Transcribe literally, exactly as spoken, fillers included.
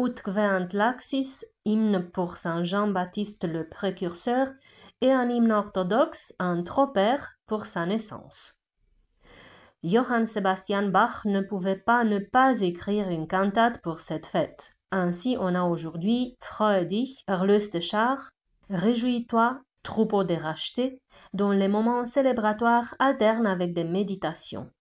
Ut queant laxis, hymne pour Saint Jean-Baptiste le Précurseur, et un hymne orthodoxe, un tropère, pour sa naissance. Johann Sebastian Bach ne pouvait pas ne pas écrire une cantate pour cette fête. Ainsi, on a aujourd'hui Freue dich, erlöste Schar, Réjouis-toi, troupeau des rachetés, dont les moments célébratoires alternent avec des méditations.